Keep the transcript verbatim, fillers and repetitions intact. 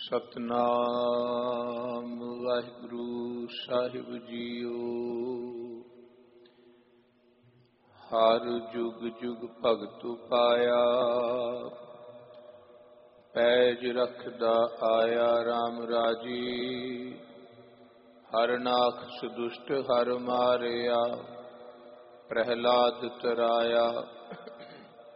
ਸਤਨਾਮ ਵਾਹਿਗੁਰੂ ਸਾਹਿਬ JIO. ਹਰ ਜੁਗ ਜੁਗ ਭਗਤੁ ਪਾਇਆ, ਪੈਜ ਰਖਦਾ ਆਇਆ RAM ਰਾਜੀ। ਹਰਨਾਖ ਸੁਦੁਸ਼ਟ ਹਰ ਮਾਰਿਆ, ਪ੍ਰਹਿਲਾਦ ਤਰਾਇਆ